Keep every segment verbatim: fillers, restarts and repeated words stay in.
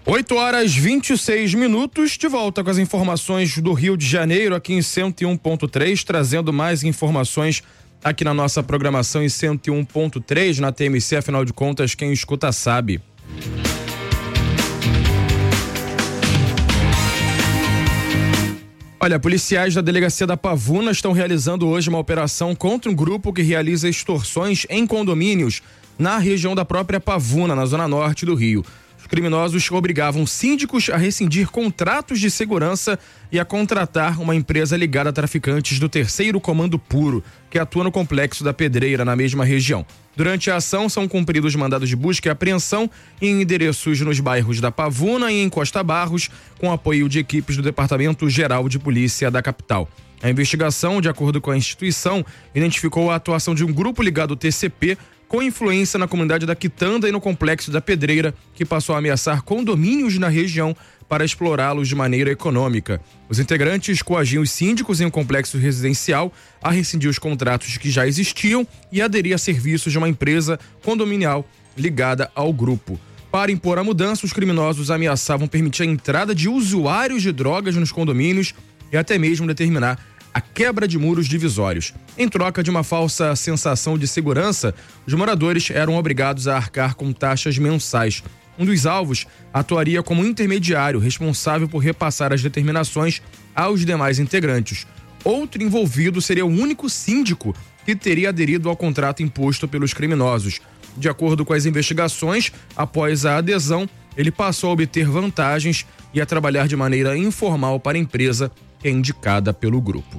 oito horas e vinte e seis minutos, de volta com as informações do Rio de Janeiro, aqui em cento e um ponto três, trazendo mais informações aqui na nossa programação em cento e um ponto três, na T M C, afinal de contas, quem escuta sabe. Olha, policiais da delegacia da Pavuna estão realizando hoje uma operação contra um grupo que realiza extorsões em condomínios na região da própria Pavuna, na zona norte do Rio. Os criminosos obrigavam síndicos a rescindir contratos de segurança e a contratar uma empresa ligada a traficantes do Terceiro Comando Puro, que atua no Complexo da Pedreira, na mesma região. Durante a ação, são cumpridos mandados de busca e apreensão em endereços nos bairros da Pavuna e em Costa Barros, com apoio de equipes do Departamento Geral de Polícia da capital. A investigação, de acordo com a instituição, identificou a atuação de um grupo ligado ao T C P com influência na comunidade da Quitanda e no Complexo da Pedreira, que passou a ameaçar condomínios na região para explorá-los de maneira econômica. Os integrantes coagiam os síndicos em um complexo residencial a rescindir os contratos que já existiam e aderir a serviços de uma empresa condominial ligada ao grupo. Para impor a mudança, os criminosos ameaçavam permitir a entrada de usuários de drogas nos condomínios e até mesmo determinar a quebra de muros divisórios. Em troca de uma falsa sensação de segurança, os moradores eram obrigados a arcar com taxas mensais. Um dos alvos atuaria como intermediário, responsável por repassar as determinações aos demais integrantes. Outro envolvido seria o único síndico que teria aderido ao contrato imposto pelos criminosos. De acordo com as investigações, após a adesão, ele passou a obter vantagens e a trabalhar de maneira informal para a empresa que é indicada pelo grupo.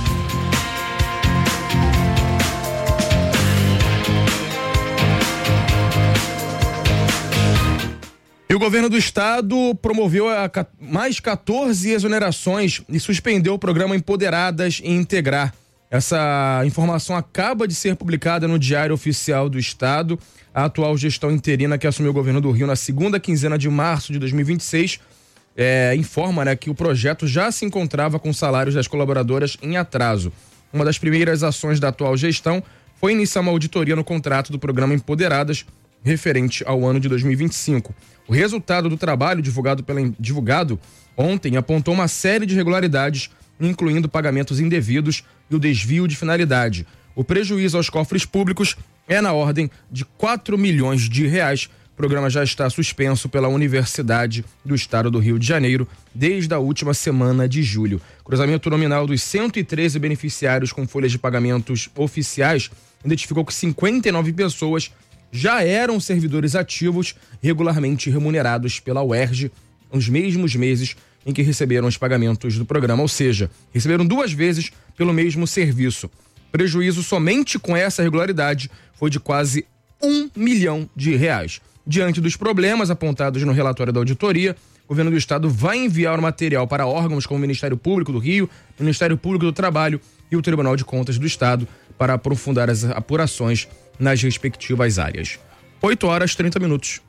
E o governo do estado promoveu a, mais quatorze exonerações e suspendeu o programa Empoderadas e Integrar. Essa informação acaba de ser publicada no Diário Oficial do Estado. A atual gestão interina que assumiu o governo do Rio na segunda quinzena de março de dois mil e vinte e seis é, informa, né, que o projeto já se encontrava com salários das colaboradoras em atraso. Uma das primeiras ações da atual gestão foi iniciar uma auditoria no contrato do programa Empoderadas, referente ao ano de dois mil e vinte e cinco. O resultado do trabalho divulgado, pela, divulgado ontem apontou uma série de irregularidades, incluindo pagamentos indevidos e o desvio de finalidade. O prejuízo aos cofres públicos é na ordem de quatro milhões de reais. O programa já está suspenso pela Universidade do Estado do Rio de Janeiro desde a última semana de julho. Cruzamento nominal dos cento e treze beneficiários com folhas de pagamentos oficiais identificou que cinquenta e nove pessoas já eram servidores ativos regularmente remunerados pela U E R J nos mesmos meses em que receberam os pagamentos do programa, ou seja, receberam duas vezes pelo mesmo serviço. Prejuízo somente com essa irregularidade foi de quase um milhão de reais. Diante dos problemas apontados no relatório da auditoria, o governo do estado vai enviar o material para órgãos como o Ministério Público do Rio, o Ministério Público do Trabalho e o Tribunal de Contas do Estado para aprofundar as apurações nas respectivas áreas. oito horas e trinta minutos.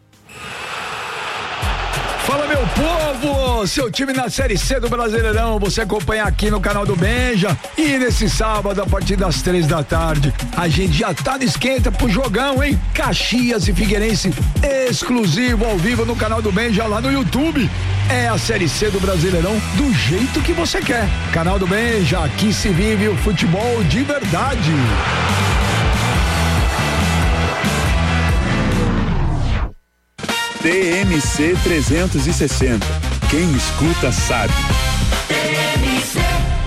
Fala, meu povo! Seu time na Série C do Brasileirão, você acompanha aqui no canal do Benja. E nesse sábado, a partir das três da tarde, a gente já tá no esquenta pro jogão, hein? Caxias e Figueirense, exclusivo ao vivo no canal do Benja, lá no YouTube. É a Série C do Brasileirão do jeito que você quer. Canal do Benja, aqui se vive o futebol de verdade. T M C trezentos e sessenta. Quem escuta sabe. T M C.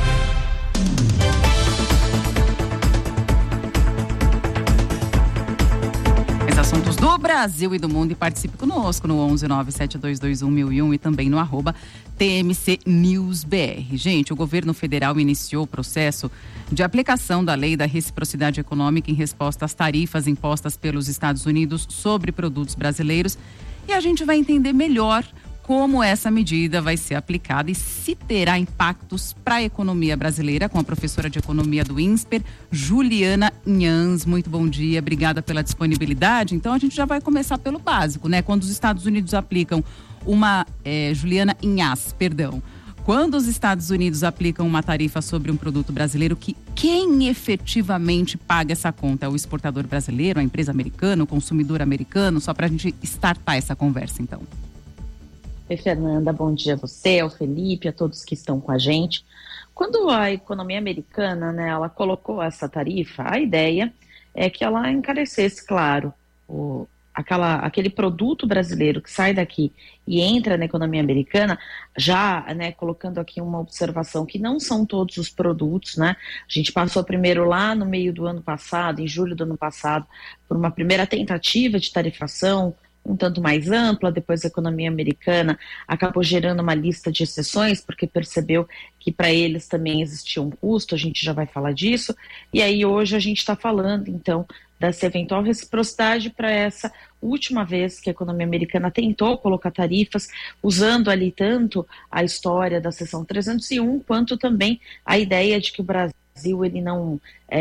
Os assuntos do Brasil e do mundo, e participe conosco no onze nove sete dois dois um mil e um e também no arroba T M C News B R. Gente, o governo federal iniciou o processo de aplicação da lei da reciprocidade econômica em resposta às tarifas impostas pelos Estados Unidos sobre produtos brasileiros. E a gente vai entender melhor como essa medida vai ser aplicada e se terá impactos para a economia brasileira, com a professora de economia do INSPER, Juliana Inhas. Muito bom dia, obrigada pela disponibilidade. Então a gente já vai começar pelo básico, né? Quando os Estados Unidos aplicam uma, é, Juliana Inhas, perdão, quando os Estados Unidos aplicam uma tarifa sobre um produto brasileiro, que quem efetivamente paga essa conta? É o exportador brasileiro, a empresa americana, o consumidor americano? Só para a gente startar essa conversa, então. Oi, Fernanda, bom dia a você, ao Felipe, a todos que estão com a gente. Quando a economia americana, né, ela colocou essa tarifa, a ideia é que ela encarecesse, claro, o, aquela, aquele produto brasileiro que sai daqui e entra na economia americana, já, né, colocando aqui uma observação que não são todos os produtos, né? A gente passou primeiro lá no meio do ano passado, em julho do ano passado, por uma primeira tentativa de tarifação um tanto mais ampla, depois a economia americana acabou gerando uma lista de exceções, porque percebeu que para eles também existia um custo, a gente já vai falar disso, e aí hoje a gente está falando, então, dessa eventual reciprocidade para essa última vez que a economia americana tentou colocar tarifas, usando ali tanto a história da seção trezentos e um, quanto também a ideia de que o Brasil ele não,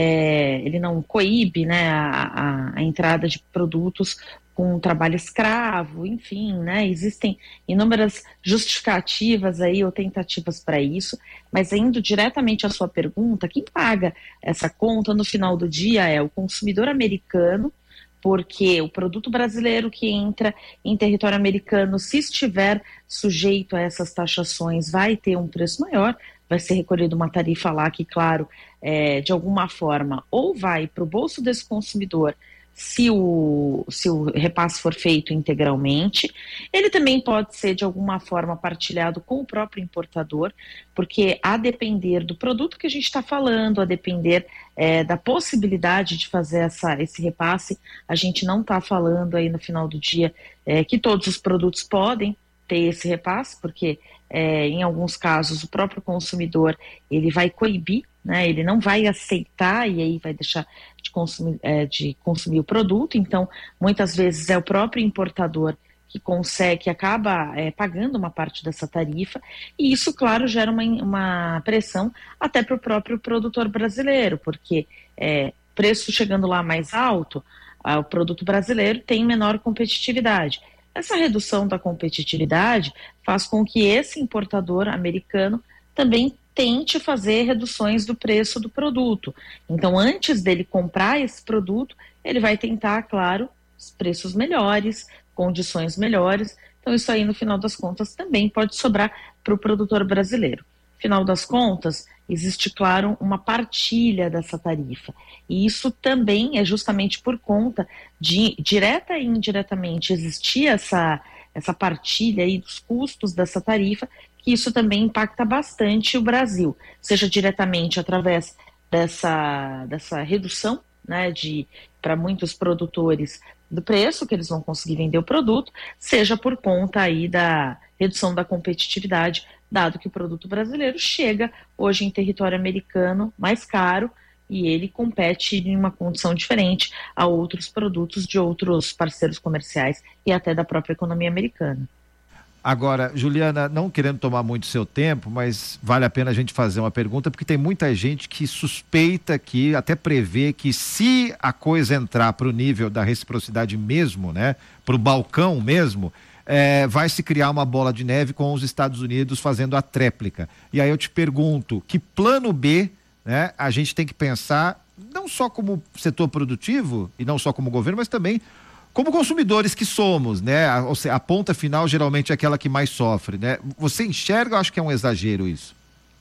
é, ele não coíbe, né, a, a, a entrada de produtos com trabalho escravo, enfim, né, existem inúmeras justificativas aí ou tentativas para isso, mas indo diretamente à sua pergunta, quem paga essa conta no final do dia é o consumidor americano, porque o produto brasileiro que entra em território americano, se estiver sujeito a essas taxações, vai ter um preço maior, vai ser recolhida uma tarifa lá que, claro, é, de alguma forma, ou vai para o bolso desse consumidor, se o, se o repasse for feito integralmente. Ele também pode ser de alguma forma partilhado com o próprio importador, porque a depender do produto que a gente está falando, a depender é, da possibilidade de fazer essa, esse repasse, a gente não está falando aí no final do dia é, que todos os produtos podem ter esse repasse, porque é, em alguns casos o próprio consumidor ele vai coibir, né, ele não vai aceitar e aí vai deixar de consumir, é, de consumir o produto. Então, muitas vezes é o próprio importador que consegue, que acaba é, pagando uma parte dessa tarifa, e isso, claro, gera uma, uma pressão até para o próprio produtor brasileiro, porque é, preço chegando lá mais alto, a, o produto brasileiro tem menor competitividade. Essa redução da competitividade faz com que esse importador americano também tente fazer reduções do preço do produto. Então, antes dele comprar esse produto, ele vai tentar, claro, preços melhores, condições melhores. Então, isso aí, no final das contas, também pode sobrar para o produtor brasileiro. No final das contas, existe, claro, uma partilha dessa tarifa. E isso também é justamente por conta de, direta e indiretamente, existir essa, essa partilha aí dos custos dessa tarifa, que isso também impacta bastante o Brasil, seja diretamente através dessa, dessa redução, né, de, para muitos produtores do preço que eles vão conseguir vender o produto, seja por conta aí da redução da competitividade, dado que o produto brasileiro chega hoje em território americano mais caro e ele compete em uma condição diferente a outros produtos de outros parceiros comerciais e até da própria economia americana. Agora, Juliana, não querendo tomar muito seu tempo, mas vale a pena a gente fazer uma pergunta, porque tem muita gente que suspeita, que até prevê que se a coisa entrar para o nível da reciprocidade mesmo, né, para o balcão mesmo, é, vai se criar uma bola de neve com os Estados Unidos fazendo a tréplica. E aí eu te pergunto, que plano B, né, a gente tem que pensar, não só como setor produtivo e não só como governo, mas também como consumidores que somos, né? A, ou seja, a ponta final geralmente é aquela que mais sofre, né? Você enxerga ou acha que é um exagero isso?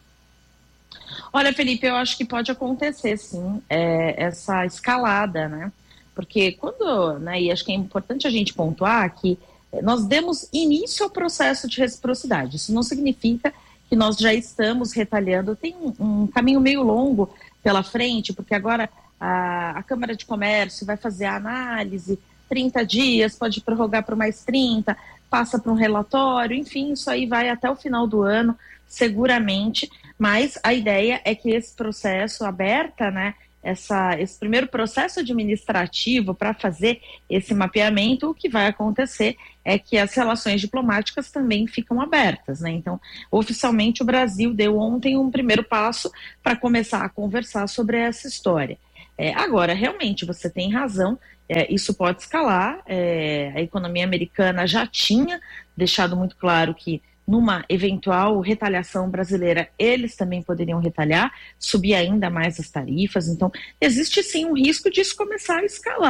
Olha, Felipe, eu acho que pode acontecer, sim, é, essa escalada, né? Porque quando, né, e acho que é importante a gente pontuar que nós demos início ao processo de reciprocidade. Isso não significa que nós já estamos retalhando. Tem um, um caminho meio longo pela frente, porque agora a, a Câmara de Comércio vai fazer a análise, trinta dias, pode prorrogar por mais trinta, passa para um relatório, enfim, isso aí vai até o final do ano, seguramente, mas a ideia é que esse processo aberta, né, essa, esse primeiro processo administrativo para fazer esse mapeamento, o que vai acontecer é que as relações diplomáticas também ficam abertas, né? Então, oficialmente o Brasil deu ontem um primeiro passo para começar a conversar sobre essa história. É, agora, realmente, você tem razão, é, isso pode escalar, é, a economia americana já tinha deixado muito claro que numa eventual retaliação brasileira, eles também poderiam retalhar, subir ainda mais as tarifas. Então, existe sim um risco disso começar a escalar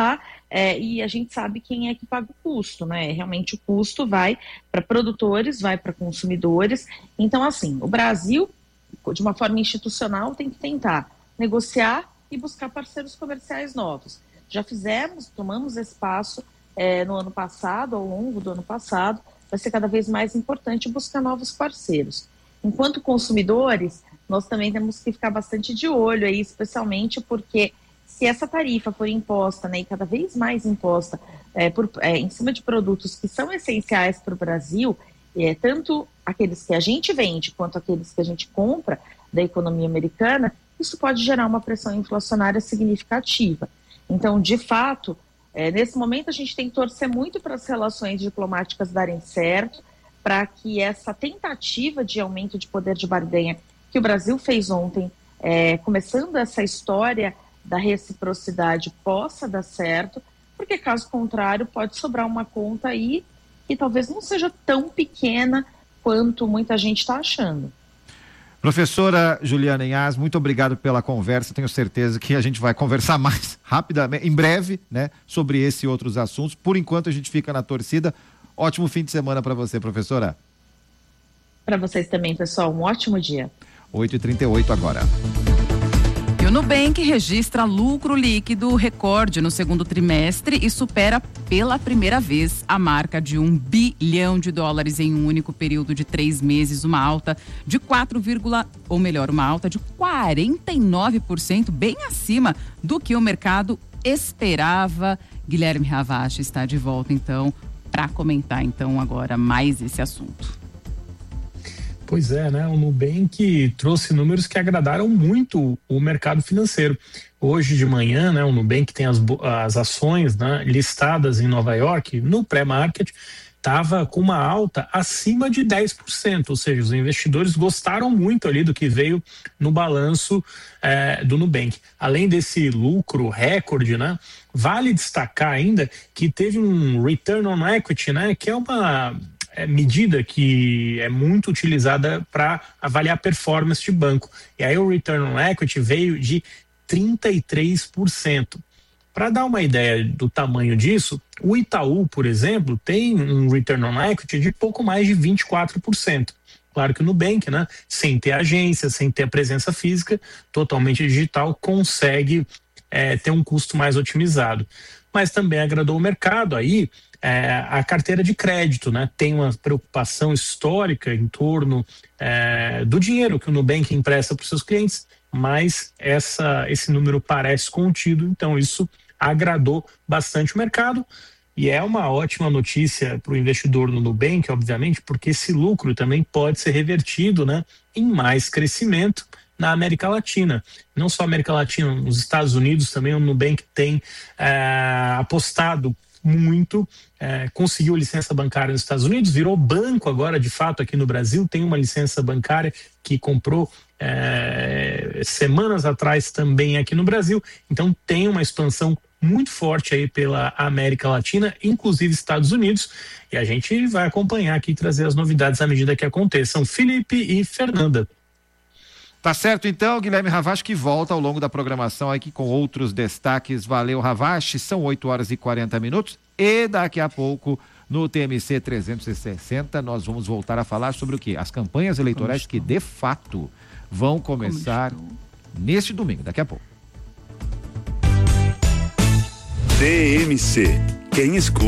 É, e a gente sabe quem é que paga o custo, né? Realmente o custo vai para produtores, vai para consumidores. Então, assim, o Brasil, de uma forma institucional, tem que tentar negociar e buscar parceiros comerciais novos. Já fizemos, tomamos esse passo é, no ano passado, ao longo do ano passado, vai ser cada vez mais importante buscar novos parceiros. Enquanto consumidores, nós também temos que ficar bastante de olho aí, especialmente porque se essa tarifa for imposta, né, e cada vez mais imposta é, por, é, em cima de produtos que são essenciais para o Brasil, é, tanto aqueles que a gente vende quanto aqueles que a gente compra da economia americana, isso pode gerar uma pressão inflacionária significativa. Então, de fato, é, nesse momento a gente tem que torcer muito para as relações diplomáticas darem certo, para que essa tentativa de aumento de poder de barganha que o Brasil fez ontem, é, começando essa história da reciprocidade, possa dar certo, porque caso contrário pode sobrar uma conta aí que talvez não seja tão pequena quanto muita gente está achando. Professora Juliana Inhas, muito obrigado pela conversa. Tenho certeza que a gente vai conversar mais rapidamente, em breve, né, sobre esse e outros assuntos. Por enquanto a gente fica na torcida. Ótimo fim de semana para você, professora. Para vocês também, pessoal. Um ótimo dia. oito e trinta e oito agora. E o Nubank registra lucro líquido recorde no segundo trimestre e supera pela primeira vez a marca de um bilhão de dólares em um único período de três meses, uma alta de quatro, ou melhor, uma alta de quarenta e nove por cento, bem acima do que o mercado esperava. Guilherme Ravache está de volta, então, para comentar, então, agora mais esse assunto. Pois é, né? O Nubank trouxe números que agradaram muito o mercado financeiro. Hoje de manhã, né, o Nubank tem as, as ações, né, listadas em Nova York, no pré-market, estava com uma alta acima de dez por cento, ou seja, os investidores gostaram muito ali do que veio no balanço é, do Nubank. Além desse lucro recorde, né, vale destacar ainda que teve um return on equity, né, que é uma é, medida que é muito utilizada para avaliar a performance de banco. E aí o return on equity veio de trinta e três por cento. Para dar uma ideia do tamanho disso, o Itaú, por exemplo, tem um return on equity de pouco mais de vinte e quatro por cento. Claro que o Nubank, né, sem ter agência, sem ter a presença física, totalmente digital, consegue é, ter um custo mais otimizado. Mas também agradou o mercado aí é, a carteira de crédito, né? Tem uma preocupação histórica em torno é, do dinheiro que o Nubank empresta para os seus clientes, mas essa, esse número parece contido, então isso agradou bastante o mercado e é uma ótima notícia para o investidor no Nubank, obviamente, porque esse lucro também pode ser revertido, né, em mais crescimento na América Latina. Não só América Latina, nos Estados Unidos também o Nubank tem é, apostado muito, é, conseguiu licença bancária nos Estados Unidos, virou banco agora de fato aqui no Brasil, tem uma licença bancária que comprou é, semanas atrás também aqui no Brasil, então tem uma expansão muito forte aí pela América Latina, inclusive Estados Unidos, e a gente vai acompanhar aqui e trazer as novidades à medida que aconteçam. Felipe e Fernanda. Tá certo então, Guilherme Ravache, que volta ao longo da programação aqui com outros destaques. Valeu, Ravache, são oito horas e quarenta minutos e daqui a pouco no T M C trezentos e sessenta nós vamos voltar a falar sobre o quê? As campanhas eleitorais que de fato vão começar neste domingo, daqui a pouco. T M C, quem escuta